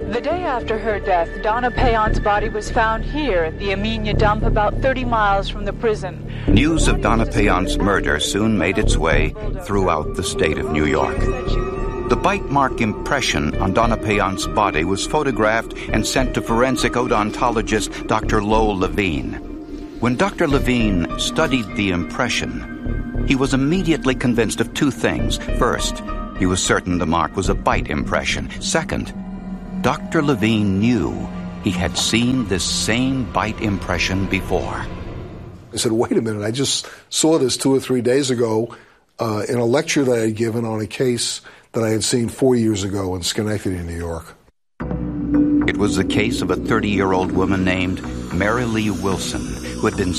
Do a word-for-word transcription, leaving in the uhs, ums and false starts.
The day after her death, Donna Payon's body was found here at the Amenia dump about thirty miles from the prison. News of Donna Payon's murder soon made its way throughout the state of New York. The bite mark impression on Donna Payon's body was photographed and sent to forensic odontologist Doctor Lowell Levine. When Doctor Levine studied the impression, he was immediately convinced of two things. First, he was certain the mark was a bite impression. Second, Doctor Levine knew he had seen this same bite impression before. I said, wait a minute, I just saw this two or three days ago uh, in a lecture that I had given on a case that I had seen four years ago in Schenectady, New York. It was the case of a thirty-year-old woman named Mary Lee Wilson, who had been